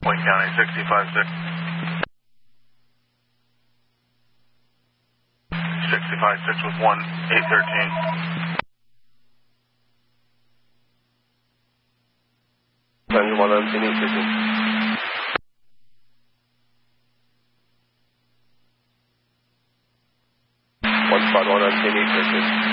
Wayne County, 65-6. 65-6 with 1-813. 91 on Sydney, 15. 151 on Sydney, 15.